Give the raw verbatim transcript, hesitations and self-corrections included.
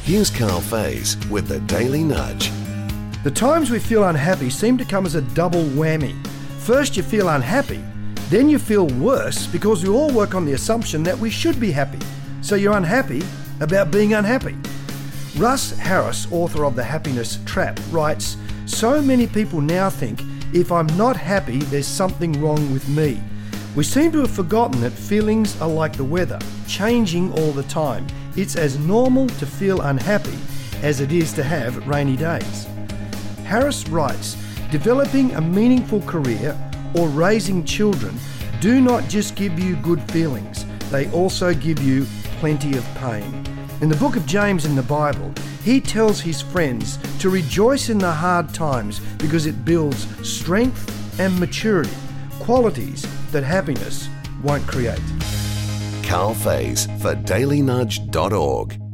Here's Carl Faze with the Daily Nudge. The times we feel unhappy seem to come as a double whammy. First you feel unhappy, then you feel worse because we all work on the assumption that we should be happy. So you're unhappy about being unhappy. Russ Harris, author of The Happiness Trap, writes, "So many people now think if I'm not happy, there's something wrong with me. We seem to have forgotten that feelings are like the weather, changing all the time. It's as normal to feel unhappy as it is to have rainy days." Harris writes, "Developing a meaningful career or raising children do not just give you good feelings, they also give you plenty of pain." In the book of James in the Bible, he tells his friends to rejoice in the hard times because it builds strength and maturity, qualities that happiness won't create. Carl Faze for daily nudge dot org.